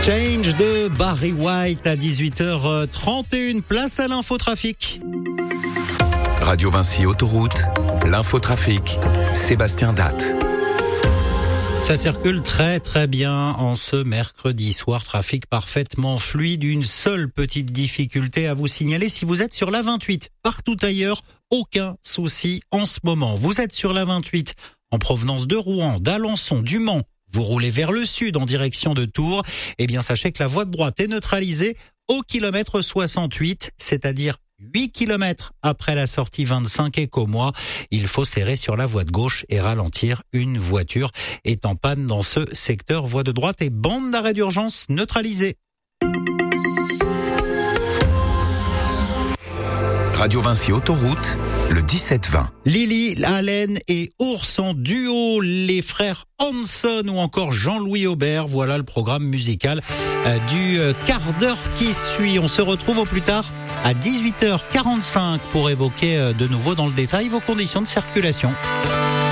Change de Barry White à 18h31. Place à l'infotrafic. Radio Vinci Autoroute, l'infotrafic, Sébastien Datte. Ça circule très très bien en ce mercredi soir. Trafic parfaitement fluide. Une seule petite difficulté à vous signaler si vous êtes sur la 28. Partout ailleurs, aucun souci en ce moment. Vous êtes sur la 28 en provenance de Rouen, d'Alençon, du Mans. Vous roulez vers le sud en direction de Tours. Eh bien, sachez que la voie de droite est neutralisée au kilomètre 68, c'est-à-dire 8 km après la sortie 25 et Caumois. Il faut serrer sur la voie de gauche et ralentir. Une voiture est en panne dans ce secteur. Voie de droite et bande d'arrêt d'urgence neutralisée. Radio Vinci Autoroute, le 17-20. Lily Allen et Ours en duo, les frères Hanson ou encore Jean-Louis Aubert. Voilà le programme musical du quart d'heure qui suit. On se retrouve au plus tard à 18h45 pour évoquer de nouveau dans le détail vos conditions de circulation.